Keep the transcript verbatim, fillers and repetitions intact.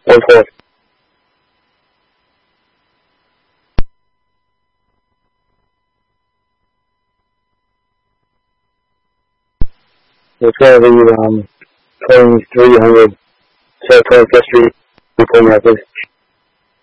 one four. It's going to be um, twenty-three hundred, so twenty-fifth Street, Point Rapids.